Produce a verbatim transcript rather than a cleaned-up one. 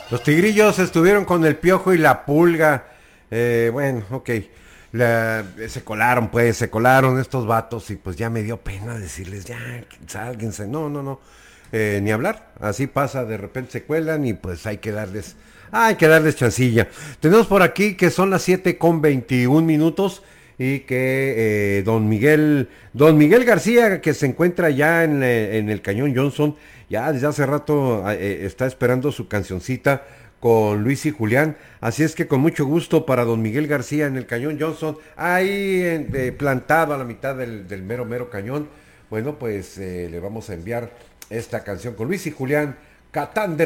Los tigrillos estuvieron con el piojo y la pulga. Eh, bueno, ok. La- se colaron, pues, se colaron estos vatos y pues ya me dio pena decirles, ya, sálguense. No, no, no. Eh, ni hablar. Así pasa, de repente se cuelan y pues hay que darles, hay que darles chancilla. Tenemos por aquí que son las siete con veintiún minutos y que eh, don Miguel, don Miguel García, que se encuentra ya en, eh, en el Cañón Johnson, ya desde hace rato eh, está esperando su cancioncita con Luis y Julián. Así es que con mucho gusto para don Miguel García en el Cañón Johnson, ahí en- eh, plantado a la mitad del, del mero mero cañón. Bueno, pues eh, le vamos a enviar esta canción con Luis y Julián, Catán de